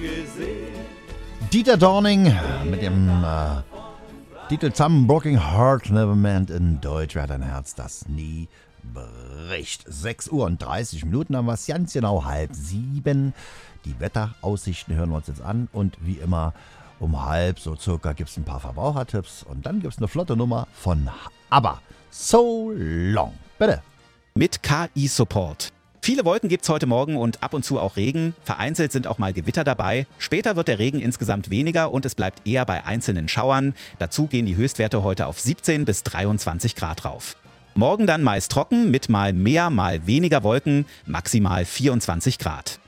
gesehen. Dieter Dorning mit dem Titel Some Broken Heart Never Meant in Deutsch. Wer hat ein Herz, das nie bricht. 6:30 Uhr haben wir es ganz genau 6:30. Die Wetteraussichten hören wir uns jetzt an und wie immer um 6:30 so circa gibt es ein paar Verbrauchertipps und dann gibt es eine flotte Nummer von ABBA. So long. Bitte. Mit KI-Support. Viele Wolken gibt's heute Morgen und ab und zu auch Regen. Vereinzelt sind auch mal Gewitter dabei. Später wird der Regen insgesamt weniger und es bleibt eher bei einzelnen Schauern. Dazu gehen die Höchstwerte heute auf 17 bis 23 Grad rauf. Morgen dann meist trocken mit mal mehr, mal weniger Wolken, maximal 24 Grad.